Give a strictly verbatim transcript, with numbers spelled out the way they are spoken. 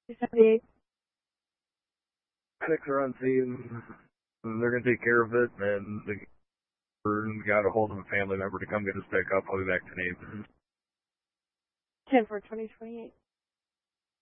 seventy-eight. Medics are on scene. They're going to take care of it, and the got a hold of a family member to come get us pick up. I'll be back to name. ten for twenty twenty-eight.